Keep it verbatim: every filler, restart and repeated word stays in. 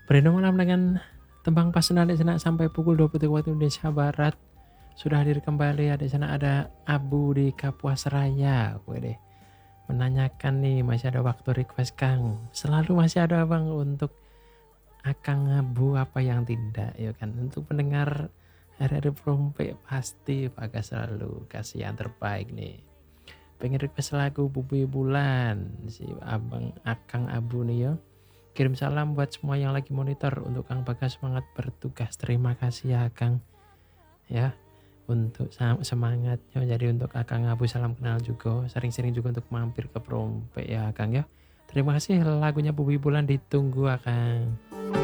Berenang malam dengan tembang Pasundan di sana sampai pukul dua puluh tiga waktu Indonesia Barat. Sudah hadir kembali ya di sana ada Abu di Kapuas Raya. Wede. Menanyakan nih masih ada waktu request Kang. Selalu masih ada Bang untuk Akang Abu apa yang tidak ya kan. Untuk pendengar R R Prompe pasti Pak selalu kasih yang terbaik nih. Pengen request lagu Bumi Bulan si Abang Akang Abu nih ya. Kirim salam buat semua yang lagi monitor untuk Kang Bagas semangat bertugas. Terima kasih ya Kang. Ya untuk semangatnya. Jadi untuk Akang Abu salam kenal juga. Sering-sering juga untuk mampir ke Prompe ya Kang ya. Terima kasih lagunya Bumi Bulan ditunggu Akang.